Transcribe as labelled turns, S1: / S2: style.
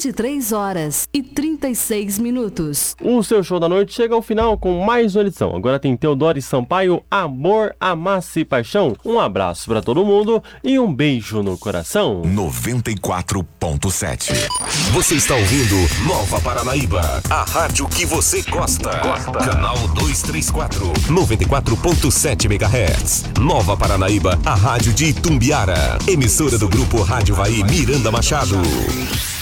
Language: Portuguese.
S1: 23h36.
S2: O seu show da noite chega ao final com mais uma edição. Agora tem Teodoro Sampaio, Amor, Amassa e Paixão. Um abraço pra todo mundo e um beijo no coração.
S3: 94.7. Você está ouvindo Nova Paranaíba, a rádio que você gosta. Canal 234, 94.7 MHz. Nova Paranaíba, a rádio de Itumbiara. Emissora do Grupo Rádio Vai Miranda Machado.